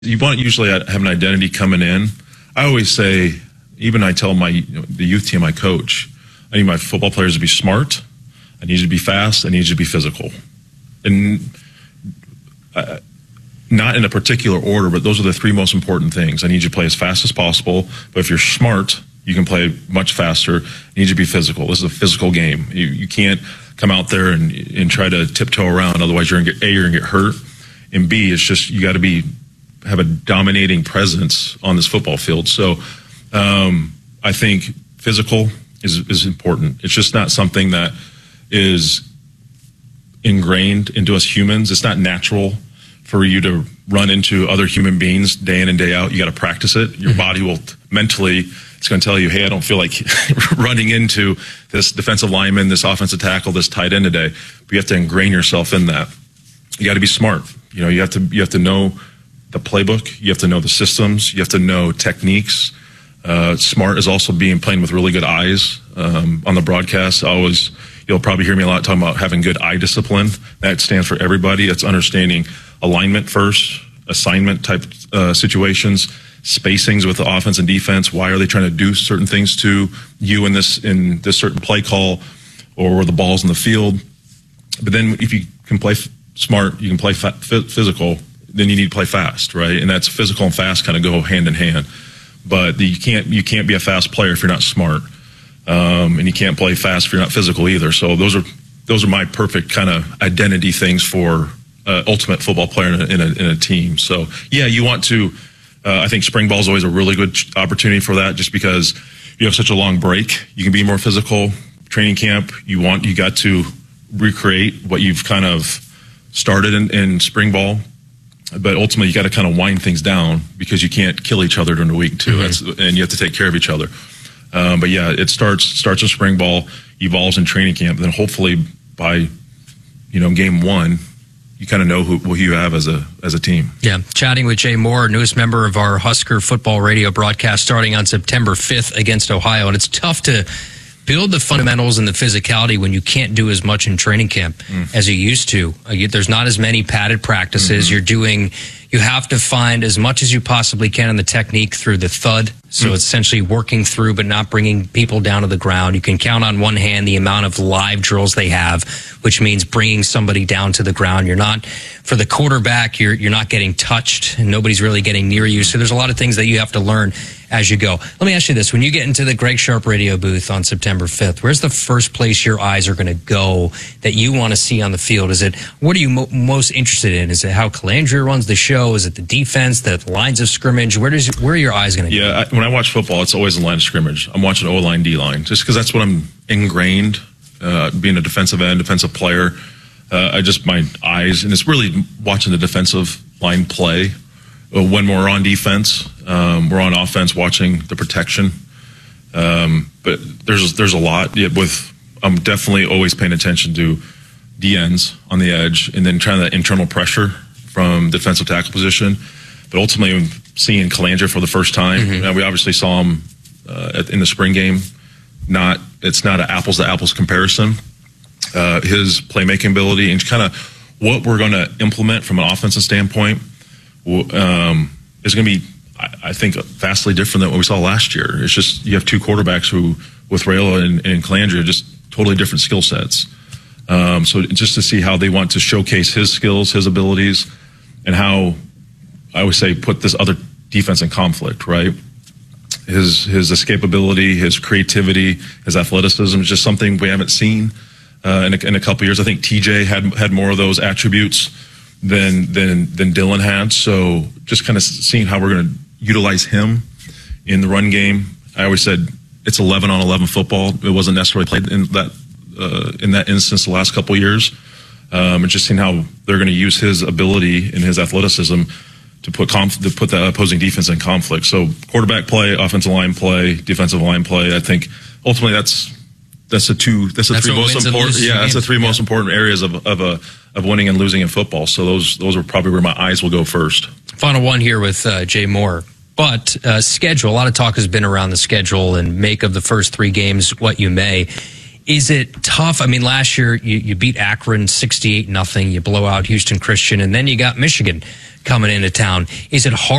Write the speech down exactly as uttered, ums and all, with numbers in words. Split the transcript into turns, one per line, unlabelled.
You want to usually have an identity coming in. I always say, even I tell my you know, the youth team I coach, I need my football players to be smart. I need you to be fast. I need you to be physical, and uh, not in a particular order, but those are the three most important things. I need you to play as fast as possible, but if you're smart, you can play much faster. I need you to be physical. This is a physical game. You, you can't come out there and, and try to tiptoe around. Otherwise, you're going to get A, you're going to get hurt, and B, it's just you got to be have a dominating presence on this football field. So um, I think physical is, is important. It's just not something that is ingrained into us humans. It's not natural for you to run into other human beings day in and day out. You got to practice it. Your mm-hmm. body will mentally, it's going to tell you, hey, I don't feel like running into this defensive lineman, this offensive tackle, this tight end today. But you have to ingrain yourself in that. You got to be smart. You know, you have to, you have to know the playbook. You have to know the systems. You have to know techniques. Uh, smart is also being playing with really good eyes. Um, on the broadcast, I always, you'll probably hear me a lot talking about having good eye discipline. That stands for everybody. It's understanding alignment first, assignment type uh, situations, spacings with the offense and defense. Why are they trying to do certain things to you in this in this certain play call, or where the ball's in the field? But then if you can play f- smart, you can play fa- f- physical. Then you need to play fast, right? And that's physical and fast kind of go hand in hand. But the, you can't you can't be a fast player if you're not smart, um, and you can't play fast if you're not physical either. So those are those are my perfect kind of identity things for uh, ultimate football player in a, in a, in a team. So yeah, you want to. Uh, I think spring ball is always a really good opportunity for that, just because you have such a long break. You can be more physical. Training camp, you want you got to recreate what you've kind of started in, in spring ball. But ultimately, you got to kind of wind things down, because you can't kill each other during the week too, mm-hmm. That's, and you have to take care of each other. Um, but yeah, it starts starts in spring ball, evolves in training camp, and then hopefully by you know game one, you kind of know who, who you have as a as a team.
Yeah, chatting with Jay Moore, newest member of our Husker football radio broadcast, starting on September fifth against Ohio, and it's tough to build the fundamentals and the physicality when you can't do as much in training camp mm. as you used to. Uh, you, there's not as many padded practices. Mm-hmm. You're doing, you have to find as much as you possibly can in the technique through the thud. So mm. it's essentially working through, but not bringing people down to the ground. You can count on one hand the amount of live drills they have, which means bringing somebody down to the ground. You're not, for the quarterback, you're, you're not getting touched, and nobody's really getting near you. So there's a lot of things that you have to learn as you go. Let me ask you this. When you get into the Greg Sharp radio booth on September fifth, where's the first place your eyes are going to go that you want to see on the field? Is it, what are you mo- most interested in? Is it how Calandria runs the show? Is it the defense, the lines of scrimmage? Where does where are your eyes going to go?
Yeah, I, when I watch football, it's always the line of scrimmage. I'm watching O-line, D-line, just because that's what I'm ingrained, uh, being a defensive end, defensive player. Uh, I just, my eyes, and it's really watching the defensive line play. When we're on defense, um, we're on offense, watching the protection. Um, but there's there's a lot. Yeah, with I'm definitely always paying attention to D Ns on the edge, and then trying that internal pressure from defensive tackle position. But ultimately, seeing Calandria for the first time, mm-hmm. and we obviously saw him uh, at, in the spring game. Not it's not an apples to apples comparison. Uh, his playmaking ability and kind of what we're going to implement from an offensive standpoint. Um, is going to be, I, I think, vastly different than what we saw last year. It's just you have two quarterbacks who, with Raiola and, and Calandria, just totally different skill sets. Um, so just to see how they want to showcase his skills, his abilities, and how I always say put this other defense in conflict, right? His his escapability, his creativity, his athleticism is just something we haven't seen uh, in, a, in a couple years. I think T J had had more of those attributes than than than Dylan had. So just kind of seeing how we're going to utilize him in the run game. I always said it's eleven on eleven football. It wasn't necessarily played in that uh, in that instance the last couple of years. Um, and just seeing how they're going to use his ability and his athleticism to put conf- to put the opposing defense in conflict. So quarterback play, offensive line play, defensive line play. I think ultimately that's that's the two that's the that's three most important. Yeah, that's the three yeah. most important areas of of a of winning and losing in football. So those those are probably where my eyes will go first.
Final one here with uh, Jay Moore. But uh, schedule, a lot of talk has been around the schedule and make of the first three games what you may. Is it tough? I mean, last year you, you beat Akron sixty-eight nothing. You blow out Houston Christian, and then you got Michigan coming into town. Is it hard